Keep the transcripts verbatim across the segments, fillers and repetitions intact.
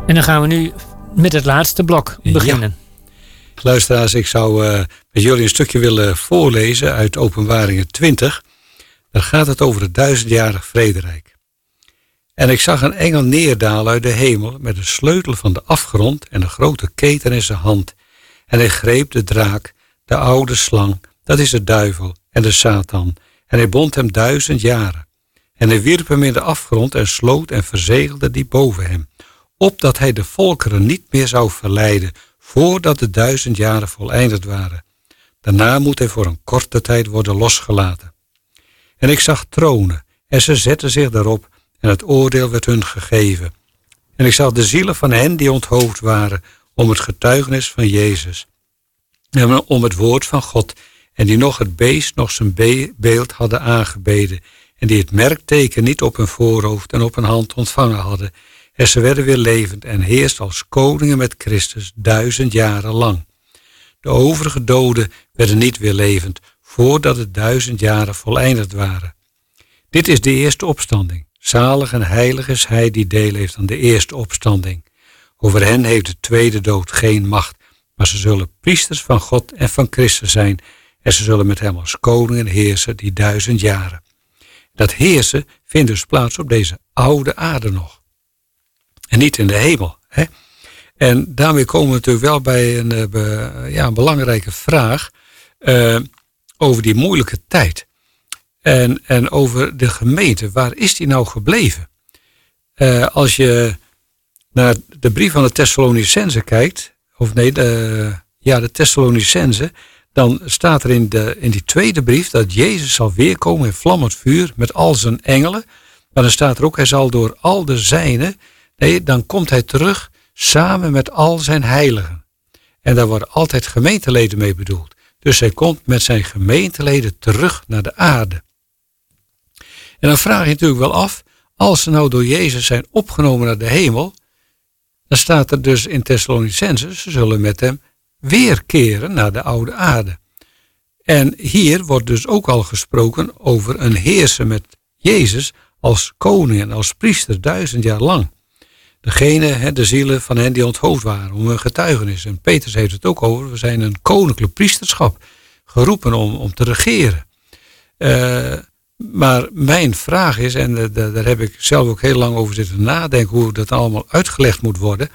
En dan gaan we nu met het laatste blok beginnen. Ja. Luisteraars, ik zou uh, met jullie een stukje willen voorlezen uit Openbaringen twintig. Daar gaat het over het duizendjarig vrederijk. En ik zag een engel neerdalen uit de hemel met een sleutel van de afgrond en een grote keten in zijn hand. En hij greep de draak, de oude slang, dat is de duivel en de Satan. En hij bond hem duizend jaren. En hij wierp hem in de afgrond en sloot en verzegelde die boven hem. Opdat hij de volkeren niet meer zou verleiden, voordat de duizend jaren voleindigd waren. Daarna moet hij voor een korte tijd worden losgelaten. En ik zag tronen, en ze zetten zich daarop, en het oordeel werd hun gegeven. En ik zag de zielen van hen die onthoofd waren, om het getuigenis van Jezus. En om het woord van God, en die nog het beest, nog zijn be- beeld hadden aangebeden, en die het merkteken niet op hun voorhoofd en op hun hand ontvangen hadden. En ze werden weer levend en heersten als koningen met Christus duizend jaren lang. De overige doden werden niet weer levend, voordat de duizend jaren voleindigd waren. Dit is de eerste opstanding. Zalig en heilig is hij die deel heeft aan de eerste opstanding. Over hen heeft de tweede dood geen macht, maar ze zullen priesters van God en van Christus zijn, en ze zullen met hem als koningen heersen die duizend jaren. Dat heersen vindt dus plaats op deze oude aarde nog. En niet in de hemel. Hè? En daarmee komen we natuurlijk wel bij een, uh, be, ja, een belangrijke vraag uh, over die moeilijke tijd. En, en over de gemeente. Waar is die nou gebleven? Uh, als je naar de brief van de Thessalonicenzen kijkt, of nee, de, ja, de Thessalonicenzen, dan staat er in, de, in die tweede brief dat Jezus zal weerkomen in vlammend vuur met al zijn engelen. Maar dan staat er ook, hij zal door al de zijnen, nee, dan komt hij terug samen met al zijn heiligen. En daar worden altijd gemeenteleden mee bedoeld. Dus hij komt met zijn gemeenteleden terug naar de aarde. En dan vraag je natuurlijk wel af, als ze nou door Jezus zijn opgenomen naar de hemel, dan staat er dus in Thessalonicenzen, ze zullen met hem weerkeren naar de oude aarde. En hier wordt dus ook al gesproken over een heersen met Jezus als koning en als priester duizend jaar lang. Degene, de zielen van hen die onthoofd waren, om hun getuigenis. En Petrus heeft het ook over, we zijn een koninklijk priesterschap, geroepen om, om te regeren. Uh, maar mijn vraag is, en uh, daar heb ik zelf ook heel lang over zitten nadenken, hoe dat allemaal uitgelegd moet worden.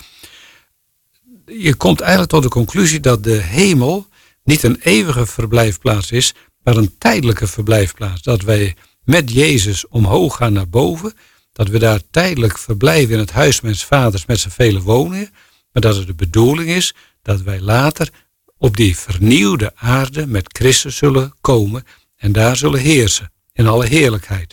Je komt eigenlijk tot de conclusie dat de hemel niet een eeuwige verblijfplaats is, maar een tijdelijke verblijfplaats. Dat wij met Jezus omhoog gaan naar boven, dat we daar tijdelijk verblijven in het huis met vaders met z'n vele woningen, maar dat het de bedoeling is dat wij later op die vernieuwde aarde met Christus zullen komen en daar zullen heersen in alle heerlijkheid.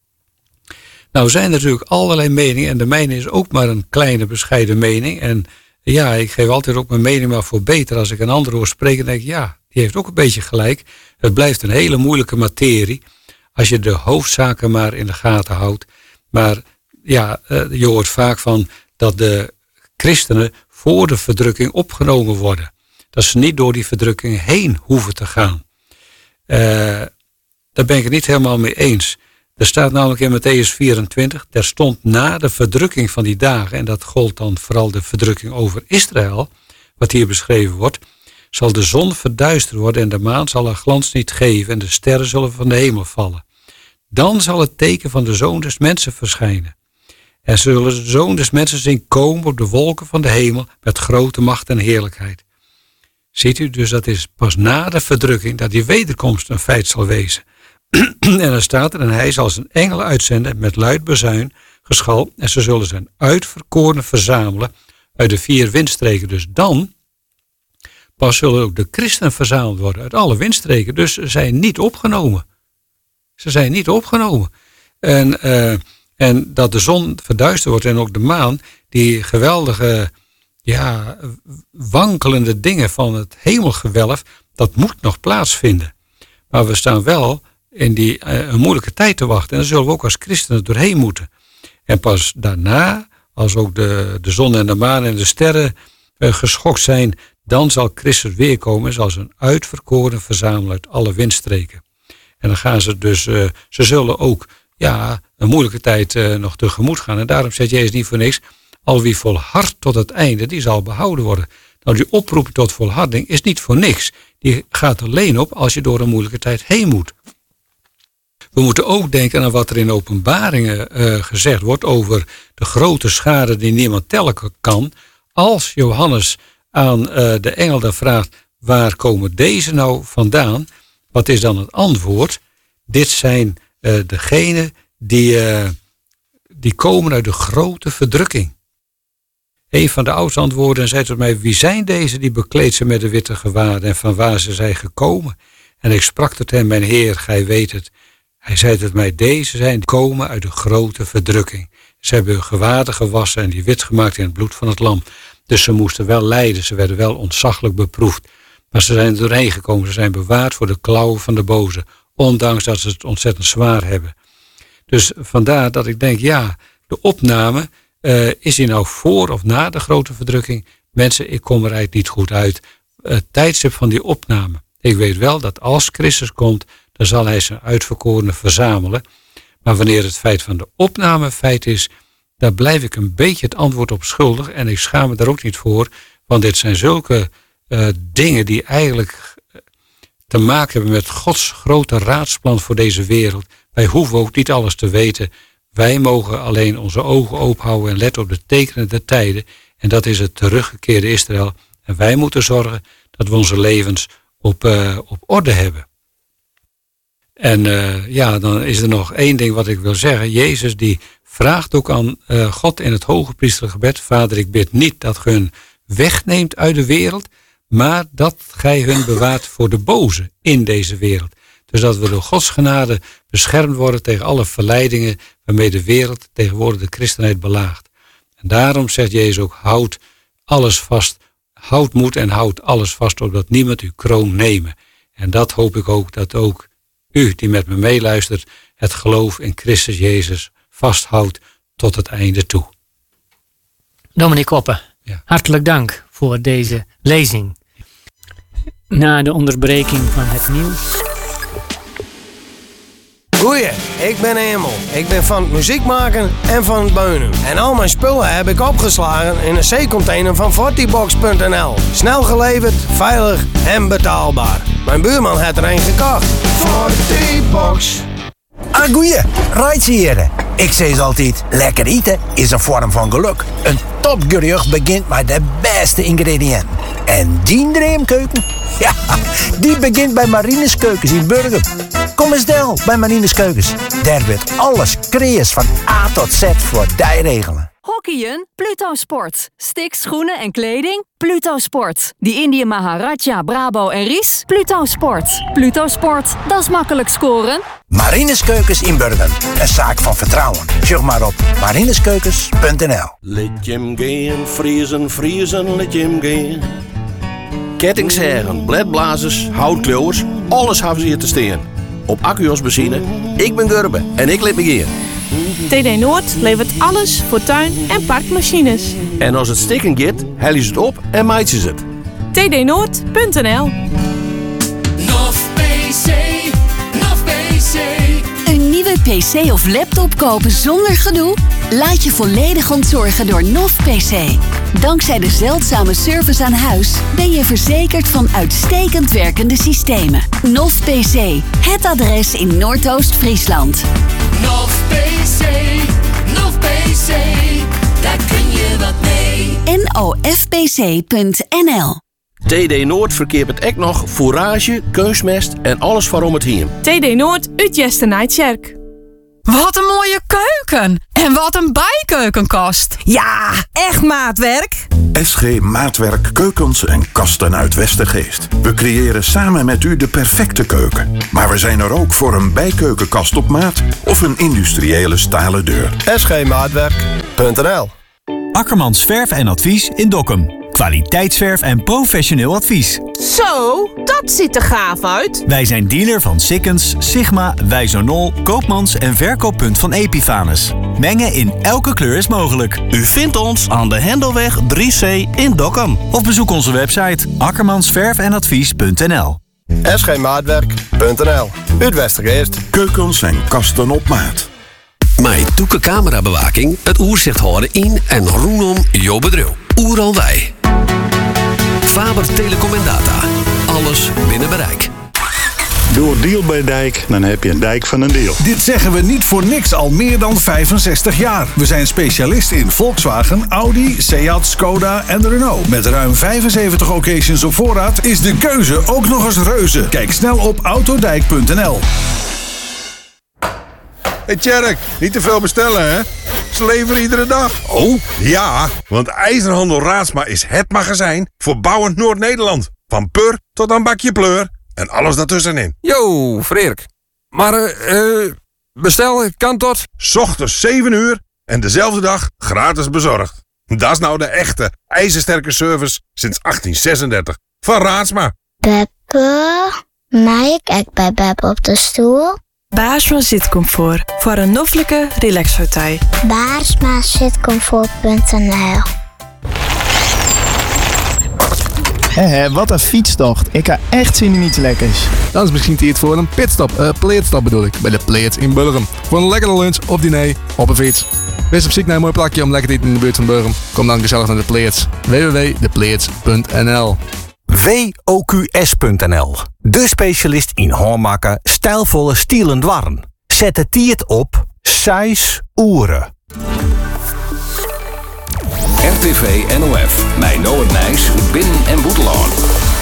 Nou zijn er natuurlijk allerlei meningen en de mijne is ook maar een kleine bescheiden mening. En ja, ik geef altijd ook mijn mening maar voor beter. Als ik een ander hoor spreken, denk ik, ja, die heeft ook een beetje gelijk. Het blijft een hele moeilijke materie als je de hoofdzaken maar in de gaten houdt. Maar ja, je hoort vaak van dat de christenen voor de verdrukking opgenomen worden. Dat ze niet door die verdrukking heen hoeven te gaan. Uh, daar ben ik het niet helemaal mee eens. Er staat namelijk in Mattheüs vierentwintig, terstond na de verdrukking van die dagen, en dat gold dan vooral de verdrukking over Israël, wat hier beschreven wordt, zal de zon verduisterd worden en de maan zal haar glans niet geven en de sterren zullen van de hemel vallen. Dan zal het teken van de Zoon des Mensen verschijnen. En ze zullen de Zoon des Mensen zien komen op de wolken van de hemel met grote macht en heerlijkheid. Ziet u, dus dat is pas na de verdrukking dat die wederkomst een feit zal wezen. En dan staat er, en hij zal zijn engelen uitzenden met luid bazuin, geschal, en ze zullen zijn uitverkorenen verzamelen uit de vier windstreken. Dus dan pas zullen ook de christenen verzameld worden uit alle windstreken. Dus ze zijn niet opgenomen. Ze zijn niet opgenomen. En, uh, en dat de zon verduisterd wordt en ook de maan, die geweldige, ja, wankelende dingen van het hemelgewelf, dat moet nog plaatsvinden. Maar we staan wel in die uh, een moeilijke tijd te wachten. En daar zullen we ook als christenen doorheen moeten. En pas daarna, als ook de, de zon en de maan en de sterren uh, geschokt zijn, dan zal Christus weerkomen en zal zijn uitverkoren verzamelen uit alle windstreken. En dan gaan ze dus, uh, ze zullen ook ja, een moeilijke tijd uh, nog tegemoet gaan. En daarom zegt Jezus niet voor niks, Al wie volhardt tot het einde, die zal behouden worden. Nou, die oproep tot volharding is niet voor niks. Die gaat alleen op als je door een moeilijke tijd heen moet. We moeten ook denken aan wat er in Openbaringen uh, gezegd wordt over de grote schade die niemand tellen kan. Als Johannes aan uh, de engel dan vraagt, waar komen deze nou vandaan? Wat is dan het antwoord? Dit zijn uh, degenen die, uh, die komen uit de grote verdrukking. Een van de oudste antwoorden zei tot mij, wie zijn deze die bekleed zijn met de witte gewaden en van waar ze zijn gekomen? En ik sprak tot hem, mijn Heer, gij weet het. Hij zei tot mij, deze zijn komen uit de grote verdrukking. Ze hebben hun gewaden gewassen en die wit gemaakt in het bloed van het lam. Dus ze moesten wel lijden, ze werden wel ontzaglijk beproefd. Maar ze zijn er doorheen gekomen, ze zijn bewaard voor de klauwen van de boze. Ondanks dat ze het ontzettend zwaar hebben. Dus vandaar dat ik denk, ja, de opname, uh, is die nou voor of na de grote verdrukking? Mensen, ik kom er eigenlijk niet goed uit. Het tijdstip van die opname. Ik weet wel dat als Christus komt, dan zal hij zijn uitverkorenen verzamelen. Maar wanneer het feit van de opname feit is, daar blijf ik een beetje het antwoord op schuldig. En ik schaam me daar ook niet voor, want dit zijn zulke uh, dingen die eigenlijk te maken hebben met Gods grote raadsplan voor deze wereld. Wij hoeven ook niet alles te weten. Wij mogen alleen onze ogen openhouden en letten op de tekenen der tijden. En dat is het teruggekeerde Israël. En wij moeten zorgen dat we onze levens op, uh, op orde hebben. En uh, ja, dan is er nog één ding wat ik wil zeggen. Jezus die vraagt ook aan uh, God in het hoge priesterlijk gebed. Vader, ik bid niet dat ge hun wegneemt uit de wereld, maar dat gij hun bewaart voor de boze in deze wereld. Dus dat we door Gods genade beschermd worden tegen alle verleidingen waarmee de wereld tegenwoordig de christenheid belaagt. En daarom zegt Jezus ook, houd alles vast, houd moed en houd alles vast, opdat niemand uw kroon nemen. En dat hoop ik ook, dat ook u die met me meeluistert, het geloof in Christus Jezus vasthoudt tot het einde toe. Dominee Koppen, ja. Hartelijk dank voor deze lezing. Na de onderbreking van het nieuws. Goeie, ik ben Emel. Ik ben van het muziek maken en van het beunen. En al mijn spullen heb ik opgeslagen in een C-container van fortybox punt n l. Snel geleverd, veilig en betaalbaar. Mijn buurman heeft er een gekocht. fortybox. Ah, goeie, rijtsheren. Ik zeg altijd, lekker eten is een vorm van geluk. Een topgerecht begint met de beste ingrediënten. En die dreamkeuken, ja, die begint bij Marines Keukens in Burgum. Kom eens del bij Marines Keukens. Daar wordt alles creërs van A tot Z voor die regelen. Hockeyen? Pluto Sport. Sticks, schoenen en kleding? Pluto Sport. Die Indië Maharaja, Brabo en Ries? Pluto Sport. Pluto Sport, dat is makkelijk scoren. Marines Keukens in Burgum. Een zaak van vertrouwen. Zoek maar op marineskeukens punt n l. Let je hem gaan, vriezen, vriezen, let je hem gaan. Kettingzagen, bledblazers, houtkleuwers, alles hebben ze hier te staan. Op Accuos benzine, ik ben Gurbe en ik let me gaan. T D Noord levert alles voor tuin- en parkmachines. En als het stikken gaat, hellen ze het op en maaien ze het. T D Noord punt n l. Nof P C, Nof P C. Een nieuwe P C of laptop kopen zonder gedoe? Laat je volledig ontzorgen door Nof P C. Dankzij de zeldzame service aan huis ben je verzekerd van uitstekend werkende systemen. Nof P C, het adres in Noordoost-Friesland. Nof P C, Nof P C, daar kun je wat mee. N O F P C punt n l. T D Noord verkeert het ook nog fourage, keusmest en alles waarom het hier. T D Noord uit Jesternijdkerk. Wat een mooie keuken! En wat een bijkeukenkast! Ja, echt maatwerk! S G Maatwerk Keukens en Kasten uit Westergeest. We creëren samen met u de perfecte keuken. Maar we zijn er ook voor een bijkeukenkast op maat of een industriële stalen deur. S G maatwerk punt n l. Akkermans Verf en Advies in Dokkum. Kwaliteitsverf en professioneel advies. Zo, dat ziet er gaaf uit. Wij zijn dealer van Sikkens, Sigma, Wijzernol, Koopmans en verkooppunt van Epifanus. Mengen in elke kleur is mogelijk. U vindt ons aan de Hendelweg drie C in Dokkum. Of bezoek onze website akkermansverf en advies punt n l. S G maatwerk punt n l. Uit Westergeest. Keukens en kasten op maat. Met toeke camerabewaking het oerzicht houden in en rondom jouw bedrijf. Oeral wij. Faber Telecom en Data. Alles binnen bereik. Doe een deal bij Dijk, dan heb je een dijk van een deal. Dit zeggen we niet voor niks al meer dan vijfenzestig jaar. We zijn specialist in Volkswagen, Audi, Seat, Skoda en Renault. Met ruim vijfenzeventig occasions op voorraad is de keuze ook nog eens reuze. Kijk snel op autodijk punt n l. Hey Tjerk, niet te veel bestellen, hè? Ze leveren iedere dag. Oh? Ja, want IJzerhandel Raadsma is het magazijn voor bouwend Noord-Nederland. Van pur tot aan bakje pleur en alles daartussenin. Yo, Freerk. Maar, eh, uh, bestel kan tot... 's Ochtends zeven uur en dezelfde dag gratis bezorgd. Dat is nou de echte ijzersterke service sinds achttien zesendertig. Van Raadsma. Beppe, mag ik echt bij Beppe op de stoel? Baarsma zitcomfort voor een noffelijke relaxpartij. baarsma zitcomfort punt n l. Hé, hé, wat een fietstocht. Ik ga echt zin in iets lekkers. Dat is misschien tijd voor een pitstop, uh, pleetstop bedoel ik, bij de Pleet in Burgum. Voor een lekkere lunch of diner op een fiets. Wees op zoek naar een mooi plakje om lekker te eten in de buurt van Burgum. Kom dan gezellig naar de Pleets. w w w punt de pleets punt n l. w o q s punt n l. De specialist in hoormaken, stijlvolle stielend warren. Zet de tiert op zes oeren. R T V N O F, mijn Noord Nijs, Binnen- en Boetelaan.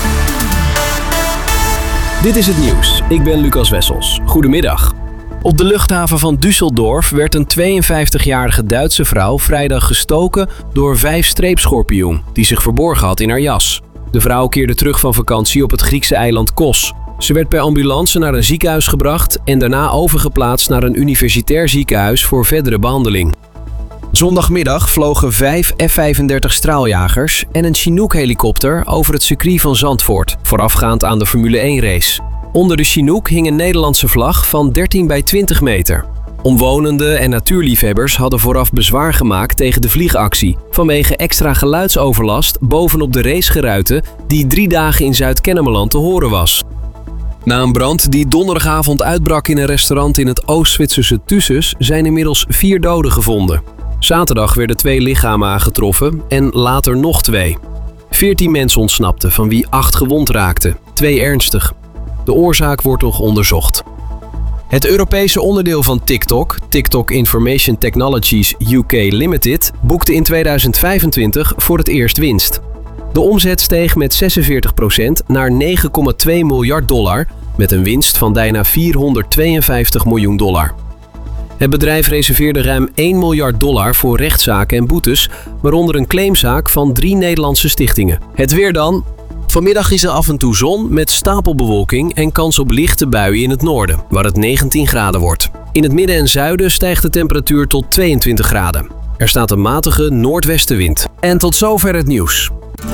Dit is het nieuws. Ik ben Lucas Wessels. Goedemiddag. Op de luchthaven van Düsseldorf werd een tweeënvijftigjarige Duitse vrouw vrijdag gestoken door vijf streepschorpioen die zich verborgen had in haar jas. De vrouw keerde terug van vakantie op het Griekse eiland Kos. Ze werd per ambulance naar een ziekenhuis gebracht en daarna overgeplaatst naar een universitair ziekenhuis voor verdere behandeling. Zondagmiddag vlogen vijf F vijfendertig straaljagers en een Chinook-helikopter over het circuit van Zandvoort, voorafgaand aan de Formule één race. Onder de Chinook hing een Nederlandse vlag van dertien bij twintig meter. Omwonenden en natuurliefhebbers hadden vooraf bezwaar gemaakt tegen de vliegactie vanwege extra geluidsoverlast bovenop de racegeruiten die drie dagen in Zuid-Kennemerland te horen was. Na een brand die donderdagavond uitbrak in een restaurant in het Oost-Zwitserse Thusis zijn inmiddels vier doden gevonden. Zaterdag werden twee lichamen aangetroffen en later nog twee. Veertien mensen ontsnapten, van wie acht gewond raakten, twee ernstig. De oorzaak wordt nog onderzocht. Het Europese onderdeel van TikTok, TikTok Information Technologies U K Limited, boekte in tweeduizend vijfentwintig voor het eerst winst. De omzet steeg met zesenveertig procent naar negen komma twee miljard dollar, met een winst van bijna vierhonderdtweeënvijftig miljoen dollar. Het bedrijf reserveerde ruim één miljard dollar voor rechtszaken en boetes, waaronder een claimzaak van drie Nederlandse stichtingen. Het weer dan. Vanmiddag is er af en toe zon met stapelbewolking en kans op lichte buien in het noorden, waar het negentien graden wordt. In het midden en zuiden stijgt de temperatuur tot tweeëntwintig graden. Er staat een matige noordwestenwind. En tot zover het nieuws.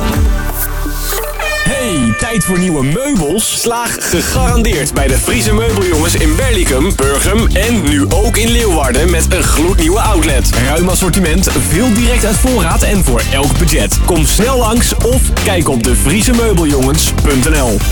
Hey, tijd voor nieuwe meubels? Slaag gegarandeerd bij de Friese meubeljongens in Berlicum, Burgum en nu ook in Leeuwarden met een gloednieuwe outlet. Ruim assortiment, veel direct uit voorraad en voor elk budget. Kom snel langs of kijk op de friese meubeljongens punt n l.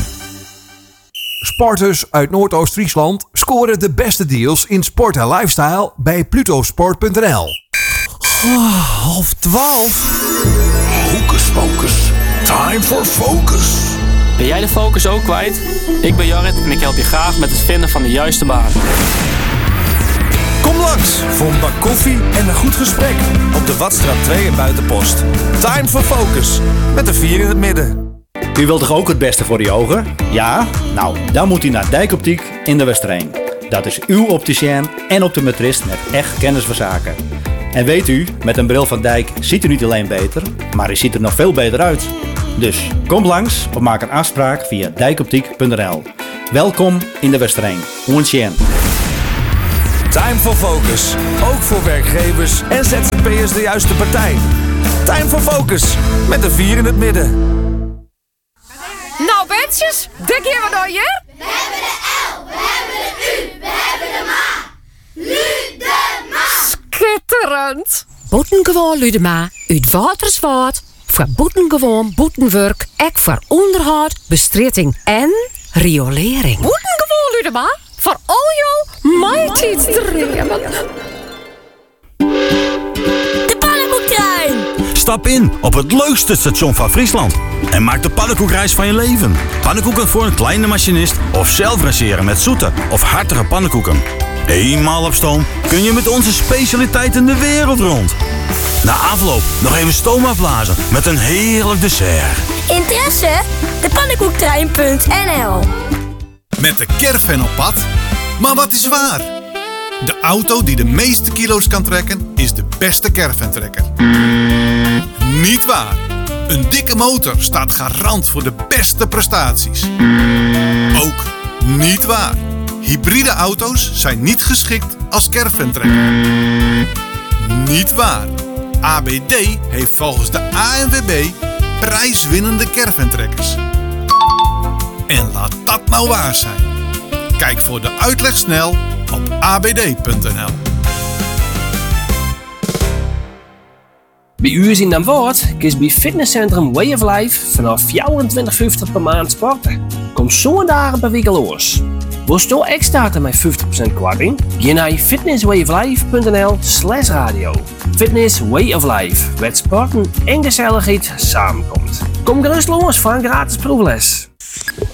Sporters uit Noordoost-Friesland scoren de beste deals in sport en lifestyle bij plutosport punt n l. Oh, half twaalf. Hocus pocus. Time for focus. Ben jij de focus ook kwijt? Ik ben Jarrit en ik help je graag met het vinden van de juiste baan. Kom langs voor een bak koffie en een goed gesprek op de Watstraat twee in Buitenpost. Time for focus, met de vier in het midden. U wilt toch ook het beste voor uw ogen? Ja? Nou, dan moet u naar Dijkoptiek in de Westereen. Dat is uw opticien en optometrist met echt kennis van zaken. En weet u, met een bril van Dijk ziet u niet alleen beter, maar u ziet er nog veel beter uit. Dus kom langs of maak een afspraak via dijkoptiek punt n l. Welkom in de Westereen. Oentjen. Time for focus, ook voor werkgevers en Z Z P'ers de juiste partij. Time for focus, met de vier in het midden. Nou wetsjes, dik hier wat door je? We hebben de L, we hebben de U, we hebben de Ma. Ludema. Schitterend. Boetengewoon Ludema, uit Waterswaard. Voor boetengewoon boetenwerk, ek voor onderhoud, bestritting en riolering. Boetengewoon Ludema, voor al jouw maaitijdstremen. De pannenkoektrein! Stap in op het leukste station van Friesland en maak de pannenkoekreis van je leven. Pannenkoeken voor een kleine machinist of zelf raceren met zoete of hartige pannenkoeken. Eenmaal op stoom kun je met onze specialiteiten de wereld rond. Na afloop nog even stoom afblazen met een heerlijk dessert. Interesse? de pannenkoektrein punt n l. Met de caravan op pad? Maar wat is waar? De auto die de meeste kilo's kan trekken is de beste caravantrekker. Niet waar. Een dikke motor staat garant voor de beste prestaties. Ook niet waar. Hybride auto's zijn niet geschikt als caravantrekker. Niet waar. A B D heeft volgens de A N W B prijswinnende caravantrekkers. En laat dat nou waar zijn. Kijk voor de uitleg snel op a b d punt n l. Bij u in Den Woord kies bij fitnesscentrum Way of Life vanaf vierentwintig vijftig per maand sporten. Kom zo'n dagen per week los. Wil je echt starten met vijftig procent korting? Ga naar fitnesswayoflife punt n l slash radio. Fitness Way of Life, waar sporten en gezelligheid samenkomt. Kom gerust los voor een gratis proefles.